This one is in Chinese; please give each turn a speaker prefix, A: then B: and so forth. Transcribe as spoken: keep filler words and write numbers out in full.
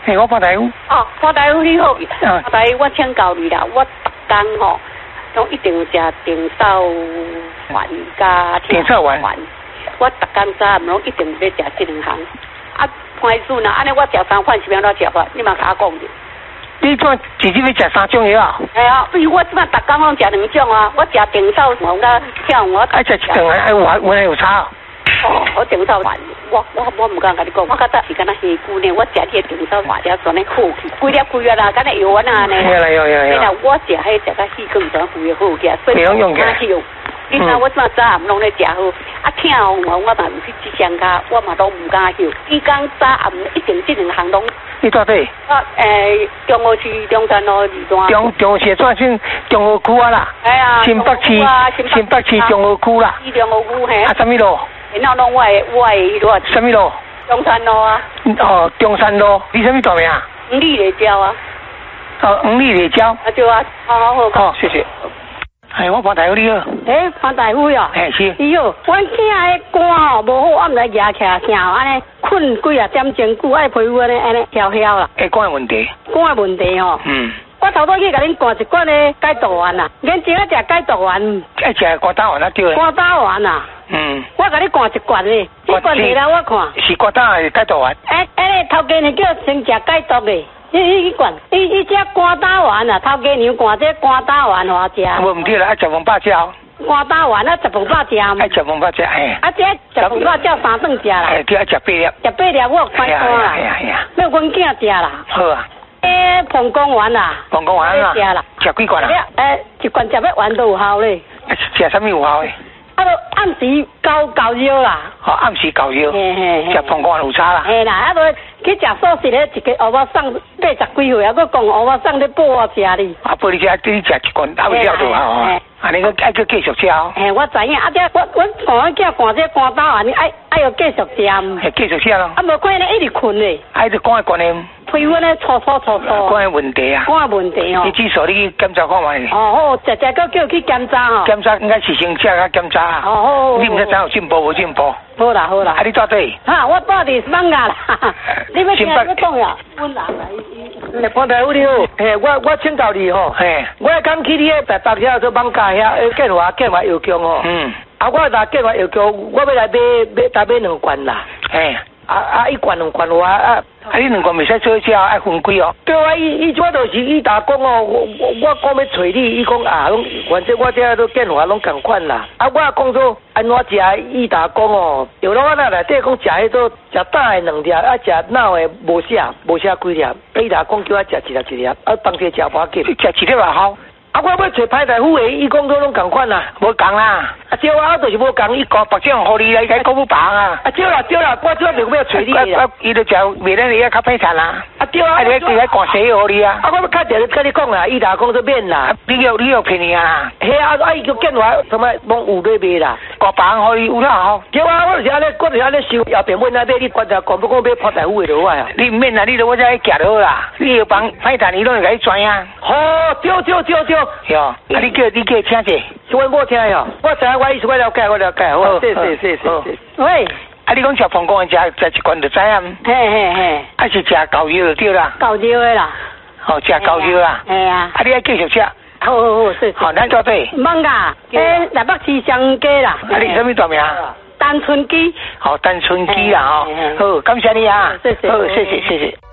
A: 嘿，我潘大夫。
B: 哦，潘大夫你好。潘大夫，我请教你啦，我逐工吼，拢一定食定扫丸加
A: 定扫丸。
B: 我逐工早暗拢一定要食这两项。啊，潘医师呐，安尼我食三款是要怎食法？你嘛甲我讲者。
A: 你怎直接要食三种药啊？
B: 系啊，因为我即摆逐工拢食两种啊，我食定扫丸甲跳我。
A: 爱食一顿啊，有有有差。
B: 哦，我定扫丸，我我我唔敢甲你讲，我觉得是敢若虾骨呢，我食迄个定扫丸了全咧好去，规粒规粒啦，敢若药丸啊呢。
A: 有啦有有有。
B: 啦，我食迄食甲细根全规粒好起来，所以
A: 我用起来。
B: 你知我即摆早暗拢咧食好，啊疼哦，我嘛有去吃香卡，我嘛都唔敢休。伊讲早暗一定即两项拢。
A: 你住底？
B: 啊，诶，中和区中山路二段。
A: 中中和市转先中和区啊啦。
B: 哎呀。
A: 新北市新北市中和区啦。
B: 中和区嘿。
A: 啊，什么路？
B: 然后拢我的我的迄个。
A: 什么路？
B: 中山路啊。
A: 哦，中山路，你什么大名啊？
B: 黄丽丽椒啊。
A: 哦，黄丽丽椒。
B: 啊对啊，好好好。
A: 好，谢谢。哎，我潘大夫你好。
B: 诶，潘大夫哟。
A: 哎是。
B: 你好，阮囝的肝吼无好，我毋知举起来啥，安尼困几啊点钟久，爱皮肤安尼安尼翘翘啦。
A: 哎，肝的问题。
B: 肝的问题吼。嗯。我头拄去甲恁灌一罐的解毒丸啊，眼睛啊食解毒丸。
A: 爱食肝胆丸啊对。
B: 肝胆丸啊。嗯。我甲你灌一罐嘞，一罐摕来我看。
A: 是肝胆还是解毒丸？
B: 哎哎，头家娘叫先食解毒的。伊伊罐，伊伊只肝胆丸啊，头家娘灌这肝胆丸互我食。
A: 无唔对啦，爱食饭饱食。
B: 肝胆丸啊，食饭饱食。
A: 爱食饭饱食，哎。
B: 啊，这食饭饱照三顿食啦。
A: 哎，对，爱食八粒。
B: 食八粒我快肝啦。
A: 哎呀哎呀。
B: 要阮囝食啦。
A: 好啊。
B: 诶，膀胱丸啦。
A: 膀胱丸啊。
B: 食啦。
A: 食几罐啊？
B: 诶，一罐食要丸都有效咧。
A: 食什么有效诶？
B: 啊，都暗时高高腰啦。
A: 哦，暗时高腰。
B: 嘿嘿嘿。
A: 食膀胱有差啦。
B: 嘿啦，啊，都去食素食咧，一个乌巴送八十几岁，啊，佮讲乌巴送咧补我食哩。
A: 啊，补你食，你食一罐，啊，有了就好哦。啊，你个爱去继续食哦。
B: 嘿，我知影，啊，这我我看我囝灌这肝胆丸，爱爱要继续食。
A: 嘿，继续食咯。
B: 啊，无可能一直困咧。
A: 啊，就肝的观念。
B: 皮肤咧搓搓搓搓。
A: 肝的问题啊。
B: 肝的问题哦。
A: 你至少你检查看卖。
B: 哦好，食食个叫去检查哦。
A: 检查应该是先食甲检查啊。
B: 哦好。
A: 你毋知怎有进步无进步？
B: 好啦好啦。
A: 啊，你住底？
B: 哈，我住伫艋舺啦。你要听要讲呀？阮人来。
C: 潘大夫你好，嘿，我我请教你吼，
A: 嘿，
C: 我刚去你迄台北遐做网咖遐建华建华药局吼，嗯，啊我来建华药局，我要来买买来买两罐啦，
A: 嘿，
C: 啊啊一罐两罐我啊。
A: 啊！你两个未使做只，爱分几哦？
C: 对啊，伊伊我就是伊打讲哦，我我我讲要找你，伊讲啊，拢反正我这都建华拢共款啦。啊，我讲说安怎食，伊打讲哦，有拢啊那内底讲食迄种食胆的两粒，啊食脑的无食，无食几粒。伊打讲叫我食一粒一粒，啊当天食无紧，
A: 食一粒也好。
C: 啊，我要找歹大夫的，伊讲说拢共款啦，
A: 无共啦。
C: 啊，对啊，我就是无共，伊讲白种互你来甲讲不白啊。啊，对啦对啦，我主要就要找你啦。
A: 啊，伊就食袂咱伊较歹产啦。
C: 啊，对啊。啊，
A: 你你来灌西药互你啊。
C: 啊，我要较直跟你讲啦，伊打讲说免啦。
A: 啊，你有你有骗你啊？
C: 嘿啊，啊，伊叫建华什么拢有咧卖啦。
A: 灌白互你有啦吼。
C: 对啊，我就是安尼，我就是安尼想，后边问那买你观察，讲不讲买潘大夫的就好啊。
A: 你唔免啦，你著我再行就好啦。你要帮歹产，伊拢会甲你转啊。
C: 好，对对对对。
A: 对哦。你叫你叫请者，
C: 是阮某听哟。我知影我意思，我了解，我了解。好，谢谢谢谢。
B: 喂，
A: 啊，你讲食膀胱食食一罐就知影。
B: 嘿嘿嘿。
A: 啊是食膏药就对啦。
B: 膏药的啦。
A: 哦，食膏药啦。
B: 系啊。
A: 啊，你爱继续食。
B: 好好好，谢谢。
A: 好，咱做对。
B: 艋舺，诶，台北市上街啦。
A: 啊，你什么大名？
B: 单春基。
A: 好，单春基啦，吼。好，感谢你啊。
B: 谢谢。
A: 好，谢谢谢谢。